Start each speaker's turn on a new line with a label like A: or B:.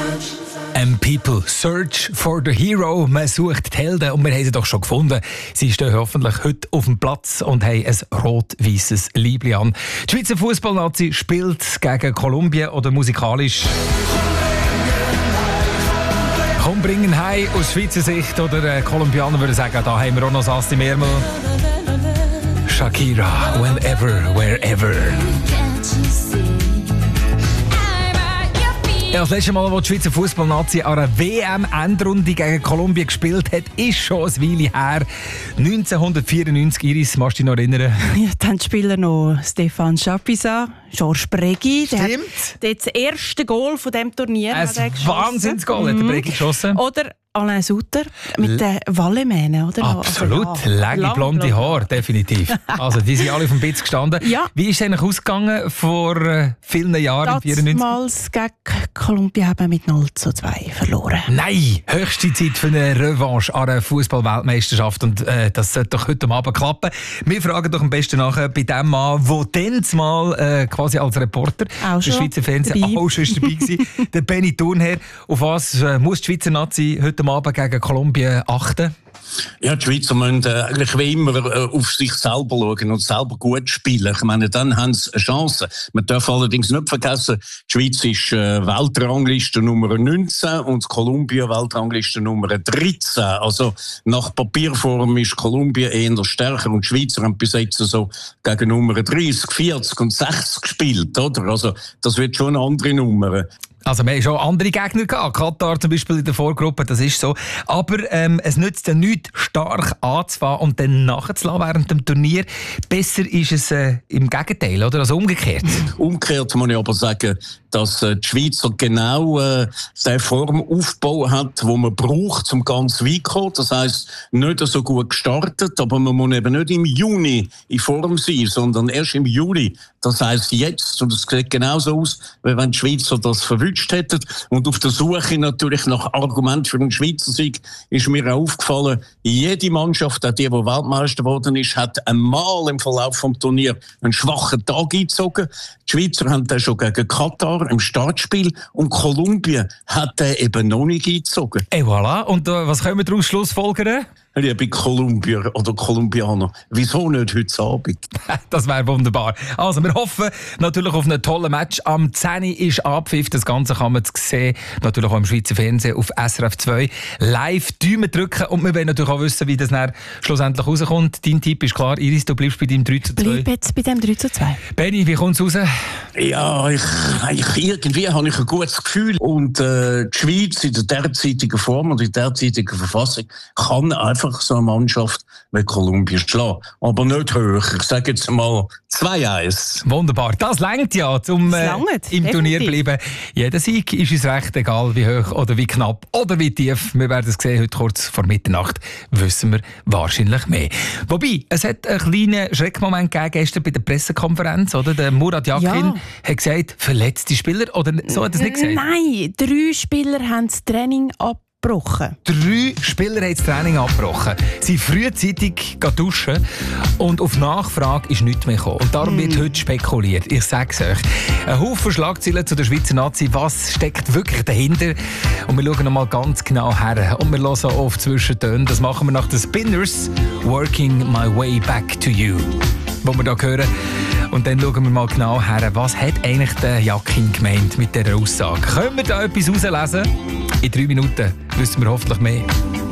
A: People search for the hero. Man sucht die Helden und wir haben sie doch schon gefunden. Sie stehen hoffentlich heute auf dem Platz und haben ein rot-weißes Liebli an. Die Schweizer Fußballnazi spielt gegen Kolumbien oder musikalisch. Komm, bringen heim aus Schweizer Sicht oder Kolumbianer würde sagen, da haben wir auch noch Sass im Ärmel. Shakira, whenever, wherever. Ja, das letzte Mal, als die Schweizer Fußballnazi an einer WM-Endrunde gegen Kolumbien gespielt hat, ist schon ein Weile her. 1994, Iris, magst du dich noch erinnern?
B: Ja, dann Spieler noch Stefan Chapuisat, Georges Bregui.
A: Stimmt.
B: Der hat das erste Goal von diesem Turnier
A: Ein Wahnsinnsgoal hat der Bregui geschossen.
B: Oder Alain Sutter mit den Wallemähnen, oder?
A: Absolut,
B: also,
A: lange blonde Haare, definitiv. Also die sind alle auf dem Bitz gestanden.
B: Ja.
A: Wie ist es eigentlich ausgegangen vor vielen Jahren?
B: Damals gegen Kolumbien haben wir mit 0:2 verloren.
A: Nein, höchste Zeit für eine Revanche an einer Fußball-Weltmeisterschaft und das sollte doch heute Abend klappen. Wir fragen doch am besten nachher bei dem Mann, der dann mal quasi als Reporter für Schweizer Fernsehen auch schon dabei war, der Benny Thurnherr. Auf was muss die Schweizer Nazi heute Abend gegen Kolumbien achten?
C: Ja, die Schweizer müssen eigentlich wie immer auf sich selber schauen und selber gut spielen. Ich meine, dann haben sie eine Chance. Man darf allerdings nicht vergessen, die Schweiz ist Weltrangliste Nummer 19 und Kolumbien Weltrangliste Nummer 13. Also nach Papierform ist Kolumbien eher stärker und die Schweizer haben bis jetzt so gegen Nummer 30, 40 und 60 gespielt, oder? Also das wird schon eine andere Nummer.
A: Also wir haben schon andere Gegner gehabt, Katar zum Beispiel in der Vorgruppe, das ist so. Aber es nützt ja nichts, stark anzufangen und dann nachzulassen während dem Turnier. Besser ist es im Gegenteil, oder? Also umgekehrt.
C: Umgekehrt muss ich aber sagen, dass die Schweizer genau den Formaufbau hat, den man braucht, um ganz weit zu kommen. Das heisst, nicht so gut gestartet, aber man muss eben nicht im Juni in Form sein, sondern erst im Juli. Das heisst jetzt, und es sieht genauso aus, wie wenn die Schweizer das verwünscht hätten. Und auf der Suche natürlich nach Argument für den Schweizer Sieg ist mir auch aufgefallen, jede Mannschaft, auch die Weltmeister geworden ist, hat einmal im Verlauf des Turniers einen schwachen Tag eingezogen. Die Schweizer haben den schon gegen Katar im Startspiel und Kolumbien hat den eben noch nicht eingezogen.
A: Et voilà. Und was können wir daraus schlussfolgern?
C: Liebe Kolumbier oder Kolumbianer, wieso nicht heute Abend?
A: Das wäre wunderbar. Also wir hoffen natürlich auf einen tollen Match. Am 10. ist Abpfiff. Das Ganze kann man sehen, natürlich auch im Schweizer Fernsehen auf SRF 2. Live Daumen drücken und wir wollen natürlich auch wissen, wie das dann schlussendlich rauskommt. Dein Tipp ist klar, Iris, du bleibst bei deinem 3:2.
B: Bleib jetzt bei dem 3:2.
A: Benni, wie kommt es raus?
C: Ja, irgendwie habe ich ein gutes Gefühl. Und die Schweiz in der derzeitigen Form und in der derzeitigen Verfassung kann einfach so eine Mannschaft wie Kolumbien schlagen. Aber nicht höher. Ich sage jetzt mal 2:1.
A: Wunderbar. Das reicht ja, um im Turnier zu bleiben. Jeder Sieg ist uns recht, egal wie hoch oder wie knapp oder wie tief. Wir werden es sehen, heute kurz vor Mitternacht wissen wir wahrscheinlich mehr. Wobei, es hat einen kleinen Schreckmoment gegeben gestern bei der Pressekonferenz. Oder? Der Murat Yakin hat gesagt, verletzte Spieler. Oder so hat er es nicht gesagt?
B: Nein, 3 Spieler haben das Training abgebrochen.
A: 3 Spieler haben das Training abgebrochen. Sie frühzeitig duschen und auf Nachfrage ist nichts mehr gekommen. Und darum wird heute spekuliert. Ich sage es euch. Ein Haufen Schlagzeilen zu der Schweizer Nazi. Was steckt wirklich dahinter? Und wir schauen noch mal ganz genau her. Und wir hören auf Zwischentöne. Das machen wir nach den Spinners. Working my way back to you. Wo wir hier hören. Und dann schauen wir mal genau her, was hat eigentlich der Yakin gemeint mit dieser Aussage. Können wir da etwas herauslesen? In 3 Minuten wissen wir hoffentlich mehr.